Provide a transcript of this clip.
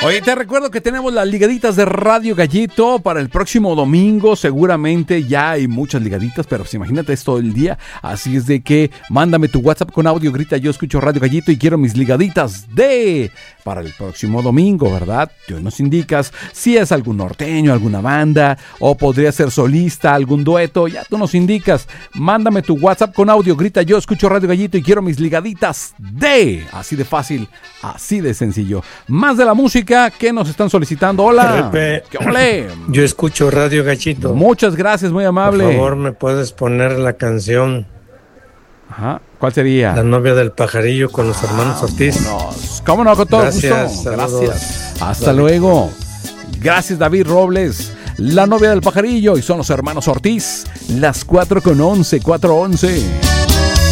Oye, te recuerdo que tenemos las ligaditas de Radio Gallito para el próximo domingo. Seguramente ya hay muchas ligaditas, pero pues imagínate, es todo el día. Así es de que mándame tu WhatsApp con audio, grita yo escucho Radio Gallito y quiero mis ligaditas de para el próximo domingo, ¿verdad? Tú nos indicas si es algún norteño, alguna banda, o podría ser solista, algún dueto, ya tú nos indicas. Mándame tu WhatsApp con audio, grita yo escucho Radio Gallito y quiero mis ligaditas de. Así de fácil, así de sencillo. Más de la música que nos están solicitando. Hola. Pepe, ¿Qué ole? yo escucho Radio Gallito. Muchas gracias, muy amable. Por favor, ¿me puedes poner la canción? Ajá. ¿Cuál sería? La novia del pajarillo con los hermanos Ortiz. ¿Cómo no? Con todo Gracias, gusto. saludos. Gracias. Hasta luego. Gracias, David Robles. La novia del pajarillo y son los hermanos Ortiz. Las 4:11, 4:11.